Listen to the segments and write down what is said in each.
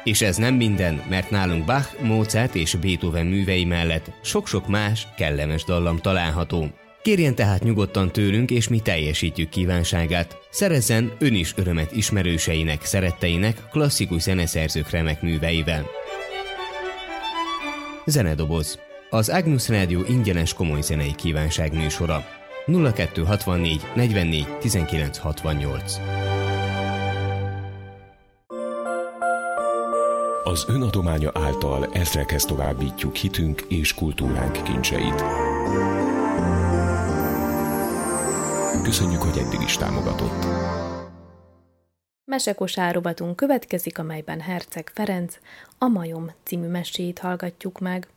És ez nem minden, mert nálunk Bach, Mozart és Beethoven művei mellett sok-sok más, kellemes dallam található. Kérjen tehát nyugodtan tőlünk, és mi teljesítjük kívánságát. Szerezzen ön is örömet ismerőseinek, szeretteinek, klasszikus zeneszerzők remek műveivel. Zenedoboz. Az Agnus Rádió ingyenes komoly zenei kívánság műsora. 0264 44 19 68. Az ön adománya által ezrekhez továbbítjuk hitünk és kultúránk kincseit. Köszönjük, hogy eddig is támogatott. Mesekosár rovatunk következik, amelyben Herceg Ferenc a Majom című meséjét hallgatjuk meg.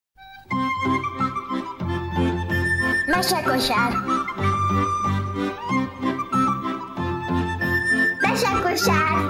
Mesekosár. Mesekosár.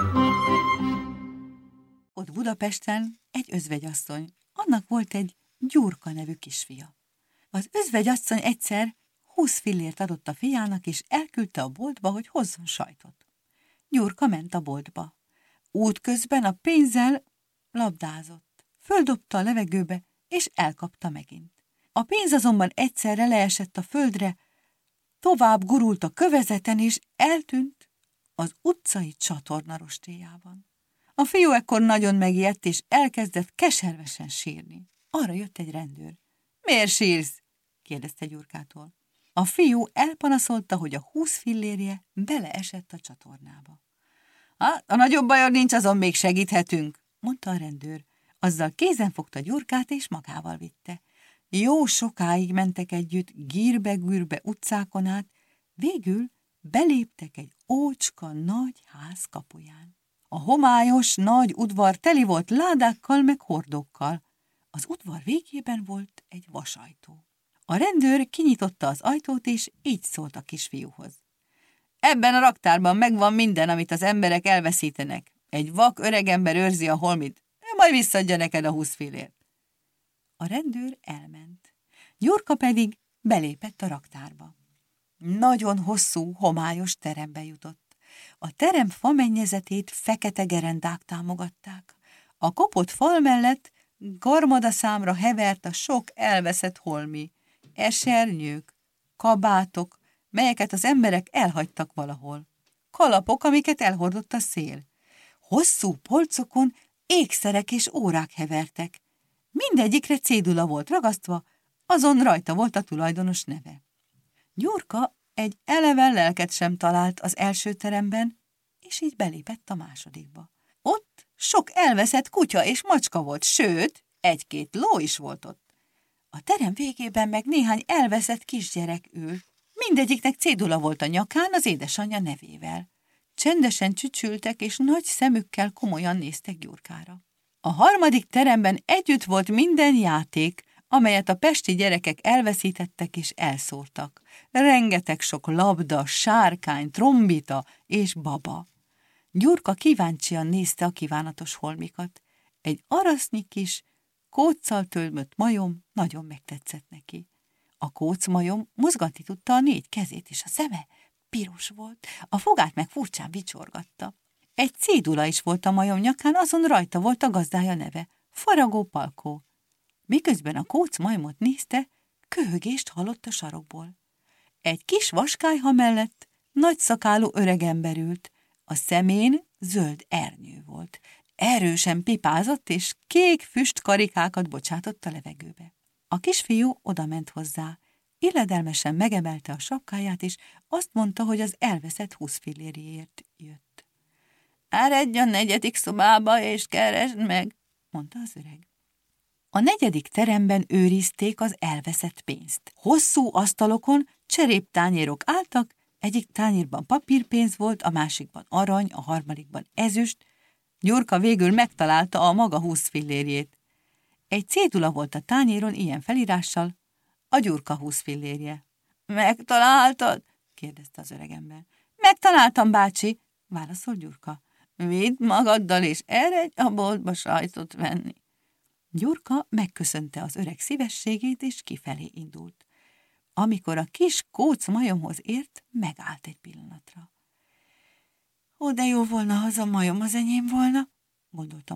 Ott Budapesten egy özvegyasszony. Annak volt egy Gyurka nevű kisfia. Az özvegyasszony egyszer 20 fillért adott a fiának, és elküldte a boltba, hogy hozzon sajtot. Gyurka ment a boltba. Útközben a pénzzel labdázott. Földobta a levegőbe, és elkapta megint. A pénz azonban egyszerre leesett a földre, tovább gurult a kövezeten, és eltűnt az utcai csatorna rostélyában. A fiú ekkor nagyon megijedt, és elkezdett keservesen sírni. Arra jött egy rendőr. Miért sírsz? kérdezte Gyurkától. A fiú elpanaszolta, hogy a 20 fillérje beleesett a csatornába. A nagyobb bajod nincs, azon még segíthetünk, mondta a rendőr. Azzal kézen fogta Gyurkát, és magával vitte. Jó sokáig mentek együtt, gírbe-gűrbe utcákon át, végül beléptek egy ócska nagy ház kapuján. A homályos nagy udvar teli volt ládákkal meg hordókkal. Az udvar végében volt egy vasajtó. A rendőr kinyitotta az ajtót, és így szólt a kisfiúhoz. Ebben a raktárban megvan minden, amit az emberek elveszítenek. Egy vak öregember őrzi a holmit, majd visszaadja neked a 20 fillért. A rendőr elment. Gyurka pedig belépett a raktárba. Nagyon hosszú, homályos terembe jutott. A terem famennyezetét fekete gerendák támogatták. A kopott fal mellett garmadaszámra hevert a sok elveszett holmi, esernyők, kabátok, melyeket az emberek elhagytak valahol. Kalapok, amiket elhordott a szél. Hosszú polcokon ékszerek és órák hevertek. Mindegyikre cédula volt ragasztva, azon rajta volt a tulajdonos neve. Gyurka egy eleven lelket sem talált az első teremben, és így belépett a másodikba. Ott sok elveszett kutya és macska volt, sőt, egy-két ló is volt ott. A terem végében meg néhány elveszett kisgyerek ül. Mindegyiknek cédula volt a nyakán az édesanyja nevével. Csendesen csücsültek, és nagy szemükkel komolyan néztek Gyurkára. A harmadik teremben együtt volt minden játék, amelyet a pesti gyerekek elveszítettek és elszórtak. Rengeteg sok labda, sárkány, trombita és baba. Gyurka kíváncsian nézte a kívánatos holmikat. Egy arasznyi kis, kóccal tölmött majom nagyon megtetszett neki. A kócmajom mozgatni tudta a 4 kezét, és a szeme piros volt, a fogát meg furcsán vicsorgatta. Egy cédula is volt a majom nyakán, azon rajta volt a gazdája neve, Faragó Palkó. Miközben a kóc majmot nézte, köhögést hallott a sarokból. Egy kis vaskályha mellett nagy szakálú öregember ült, a szemén zöld ernyő volt. Erősen pipázott, és kék füstkarikákat bocsátott a levegőbe. A kisfiú odament hozzá, illedelmesen megemelte a sapkáját, és azt mondta, hogy az elveszett 20 fillérjéért jött. Eredj a 4. szobába, és keresd meg, mondta az öreg. A 4. teremben őrizték az elveszett pénzt. Hosszú asztalokon cseréptányérok álltak, egyik tányérban papírpénz volt, a másikban arany, a harmadikban ezüst. Gyurka végül megtalálta a maga 20 fillérjét. Egy cédula volt a tányéron ilyen felirással, a Gyurka 20 fillérje. Megtaláltad? kérdezte az öregember. Megtaláltam, bácsi, válaszolt Gyurka. Vidd magaddal, és eredj a boltba sajtot venni. Gyurka megköszönte az öreg szívességét, és kifelé indult. Amikor a kis kóc majomhoz ért, megállt egy pillanatra. Ó, de jó volna, ha az a majom az enyém volna, gondolta